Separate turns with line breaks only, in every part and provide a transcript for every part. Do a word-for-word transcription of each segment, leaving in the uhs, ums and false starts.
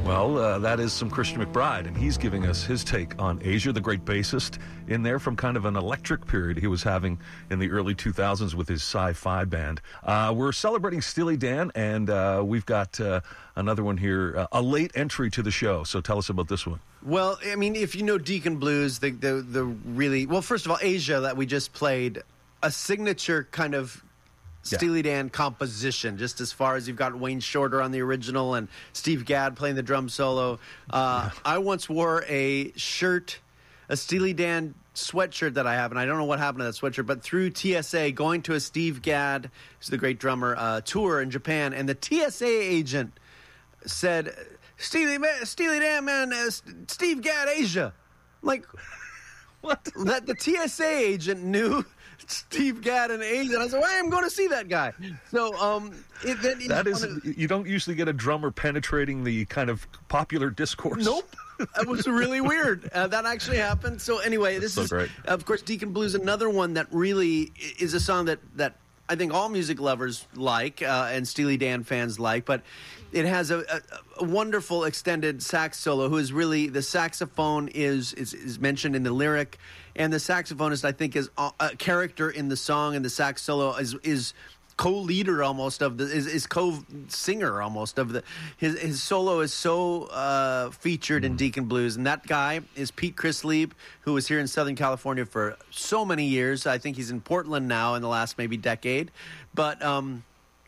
Well, uh, that is some Christian McBride, and he's giving us his take on Asia, the great bassist, in there from kind of an electric period he was having in the early two thousands with his sci-fi band. Uh, we're celebrating Steely Dan, and uh, we've got uh, another one here, uh, a late entry to the show. So tell us about this one.
Well, I mean, if you know Deacon Blues, the the, the really, well, first of all, Asia that we just played, a signature kind of Steely Dan yeah. composition, just as far as you've got Wayne Shorter on the original and Steve Gadd playing the drum solo. Uh, yeah. I once wore a shirt, a Steely Dan sweatshirt that I have, and I don't know what happened to that sweatshirt, but through T S A, going to a Steve Gadd, who's the great drummer, uh, tour in Japan, and the T S A agent said, Steely, man, Steely Dan, man, uh, Steve Gadd, Asia. I'm like, what? That the T S A agent knew Steve Gadd in Asia. And I said, well, I'm going to see that guy. So, um, it, then
that is, of, you don't usually get a drummer penetrating the kind of popular discourse.
Nope. That was really weird. Uh, that actually happened. So anyway, this
so
is,
great.
Of course, Deacon Blues, another one that really is a song that, that I think all music lovers like uh, and Steely Dan fans like, but it has a, a, a wonderful extended sax solo. Who is really the saxophone is, is is mentioned in the lyric, and the saxophonist I think is a, a character in the song, and the sax solo is is co-leader almost of the is, is co-singer almost of the his his solo is so uh, featured in Deacon Blues, and that guy is Pete Chrislieb, who was here in Southern California for so many years. I think he's in Portland now in the last maybe decade, but. Um,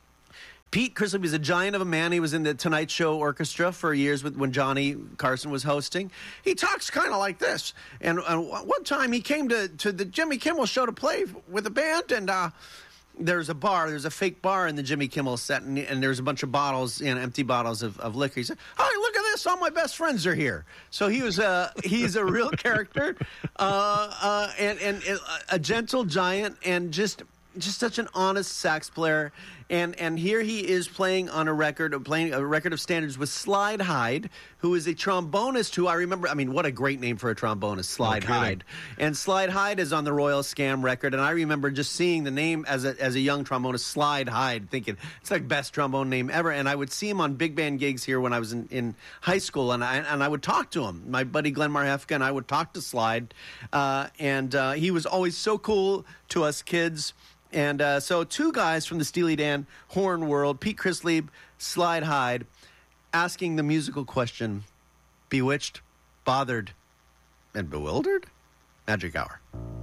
Pete Chrislieb is a giant of a man. He was in the Tonight Show Orchestra for years with, when Johnny Carson was hosting. He talks kind of like this. And, and one time he came to, to the Jimmy Kimmel show to play with a band, and uh, there's a bar. There's a fake bar in the Jimmy Kimmel set, and, and there's a bunch of bottles, you know, empty bottles of, of liquor. He said, "Hi, look at this! All my best friends are here." So he was a he's a real character, uh, uh, and and a gentle giant, and just. Just such an honest sax player, and and here he is playing on a record, playing a record of standards with Slide Hyde, who is a trombonist who I remember. I mean, what a great name for a trombonist, Slide
okay.
Hyde. And Slide Hyde is on the Royal Scam record, and I remember just seeing the name as a as a young trombonist, Slide Hyde, thinking it's like best trombone name ever. And I would see him on big band gigs here when I was in, in high school, and I and I would talk to him. My buddy Glenn Marhefka and I would talk to Slide, uh, and uh, he was always so cool to us kids. And uh, so two guys from the Steely Dan horn world, Pete Chrislieb, Slide Hyde, asking the musical question, bewitched, bothered, and bewildered? Magic Hour.